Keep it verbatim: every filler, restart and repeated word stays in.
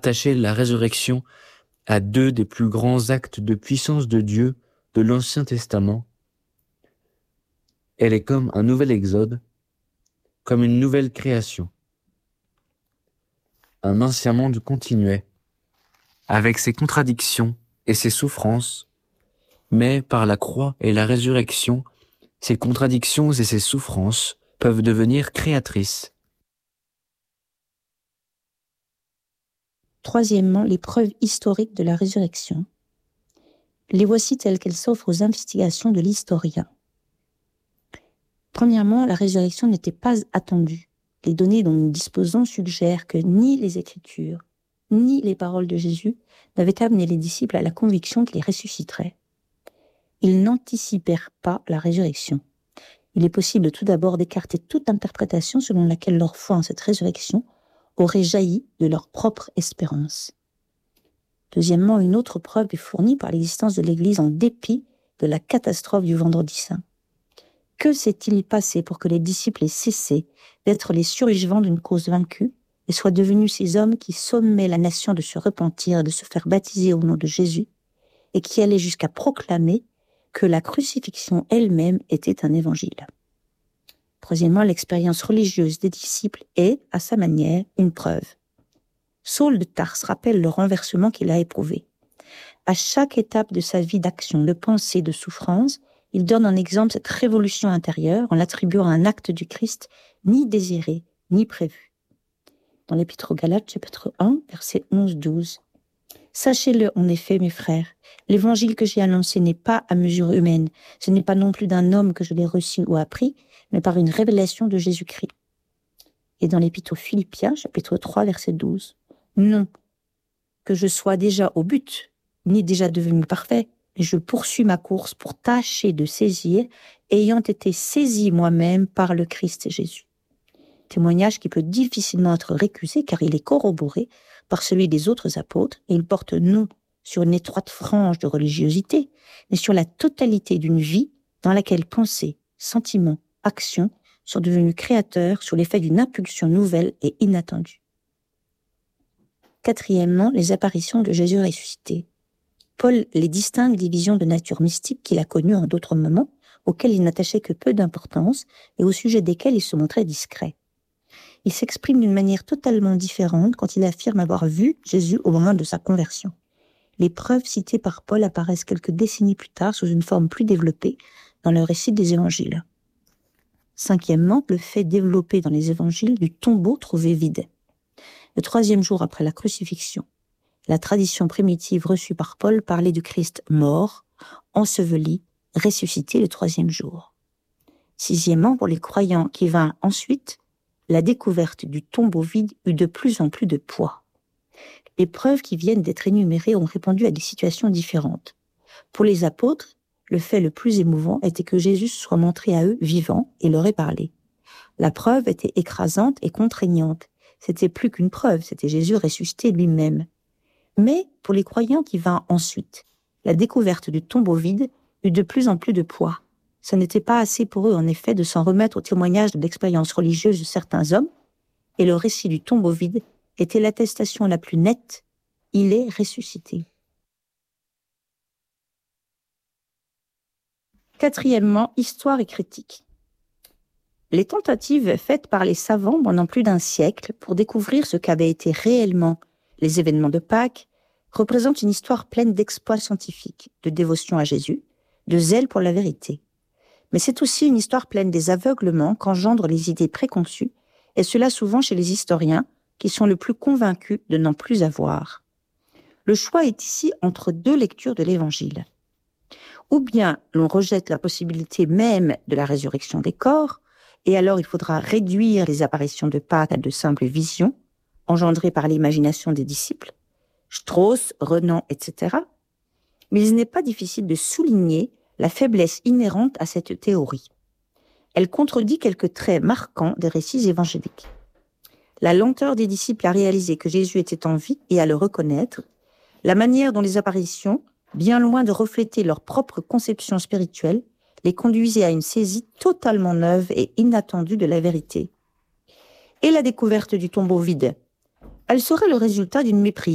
attacher la résurrection à deux des plus grands actes de puissance de Dieu de l'Ancien Testament. Elle est comme un nouvel exode, comme une nouvelle création. Un ancien monde continuait, avec ses contradictions et ses souffrances, mais par la croix et la résurrection, ces contradictions et ces souffrances peuvent devenir créatrices. Troisièmement, les preuves historiques de la résurrection. Les voici telles qu'elles s'offrent aux investigations de l'historien. Premièrement, la résurrection n'était pas attendue. Les données dont nous disposons suggèrent que ni les Écritures, ni les paroles de Jésus n'avaient amené les disciples à la conviction qu'il ressusciterait. Ils n'anticipèrent pas la résurrection. Il est possible tout d'abord d'écarter toute interprétation selon laquelle leur foi en cette résurrection aurait jailli de leur propre espérance. Deuxièmement, une autre preuve est fournie par l'existence de l'Église en dépit de la catastrophe du Vendredi Saint. Que s'est-il passé pour que les disciples aient cessé d'être les survivants d'une cause vaincue et soient devenus ces hommes qui sommaient la nation de se repentir et de se faire baptiser au nom de Jésus et qui allaient jusqu'à proclamer que la crucifixion elle-même était un évangile? Troisièmement, l'expérience religieuse des disciples est, à sa manière, une preuve. Saul de Tarse rappelle le renversement qu'il a éprouvé. À chaque étape de sa vie d'action, de pensée, de souffrance, il donne en exemple cette révolution intérieure en l'attribuant à un acte du Christ ni désiré, ni prévu. Dans l'Épître aux Galates, chapitre un, versets onze à douze. « Sachez-le en effet, mes frères, l'évangile que j'ai annoncé n'est pas à mesure humaine, ce n'est pas non plus d'un homme que je l'ai reçu ou appris, mais par une révélation de Jésus-Christ. » Et dans l'Épître aux Philippiens, chapitre trois, verset douze. « Non, que je sois déjà au but, ni déjà devenu parfait, mais je poursuis ma course pour tâcher de saisir, ayant été saisi moi-même par le Christ Jésus. » Témoignage qui peut difficilement être récusé car il est corroboré par celui des autres apôtres et il porte non sur une étroite frange de religiosité, mais sur la totalité d'une vie dans laquelle pensée, sentiment, action sont devenus créateurs sous l'effet d'une impulsion nouvelle et inattendue. Quatrièmement, les apparitions de Jésus ressuscité. Paul les distingue des visions de nature mystique qu'il a connues en d'autres moments, auxquelles il n'attachait que peu d'importance et au sujet desquels il se montrait discret. Il s'exprime d'une manière totalement différente quand il affirme avoir vu Jésus au moment de sa conversion. Les preuves citées par Paul apparaissent quelques décennies plus tard sous une forme plus développée dans le récit des évangiles. Cinquièmement, le fait développé dans les évangiles du tombeau trouvé vide. Le troisième jour après la crucifixion, la tradition primitive reçue par Paul parlait du Christ mort, enseveli, ressuscité le troisième jour. Sixièmement, pour les croyants qui vinrent ensuite, la découverte du tombeau vide eut de plus en plus de poids. Les preuves qui viennent d'être énumérées ont répondu à des situations différentes. Pour les apôtres, le fait le plus émouvant était que Jésus se soit montré à eux vivant et leur ait parlé. La preuve était écrasante et contraignante. C'était plus qu'une preuve, c'était Jésus ressuscité lui-même. Mais pour les croyants qui vinrent ensuite, la découverte du tombeau vide eut de plus en plus de poids. Ce n'était pas assez pour eux, en effet, de s'en remettre au témoignage de l'expérience religieuse de certains hommes, et le récit du tombeau vide était l'attestation la plus nette, il est ressuscité. Quatrièmement, histoire et critique. Les tentatives faites par les savants pendant plus d'un siècle pour découvrir ce qu'avaient été réellement les événements de Pâques représentent une histoire pleine d'exploits scientifiques, de dévotion à Jésus, de zèle pour la vérité. Mais c'est aussi une histoire pleine des aveuglements qu'engendrent les idées préconçues, et cela souvent chez les historiens, qui sont le plus convaincus de n'en plus avoir. Le choix est ici entre deux lectures de l'Évangile. Ou bien l'on rejette la possibilité même de la résurrection des corps, et alors il faudra réduire les apparitions de Pâques à de simples visions, engendrées par l'imagination des disciples, Strauss, Renan, et cetera. Mais il n'est pas difficile de souligner la faiblesse inhérente à cette théorie. Elle contredit quelques traits marquants des récits évangéliques. La lenteur des disciples à réaliser que Jésus était en vie et à le reconnaître, la manière dont les apparitions, bien loin de refléter leur propre conception spirituelle, les conduisaient à une saisie totalement neuve et inattendue de la vérité. Et la découverte du tombeau vide, elle serait le résultat d'une méprise